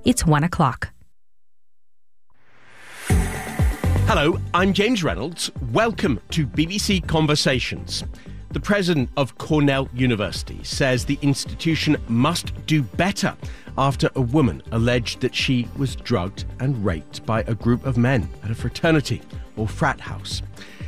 It's 1 o'clock. Hello, I'm James Reynolds. Welcome to BBC Conversations. The president of Cornell University says the institution must do better after a woman alleged that she was drugged and raped by a group of men at a fraternity or frat house.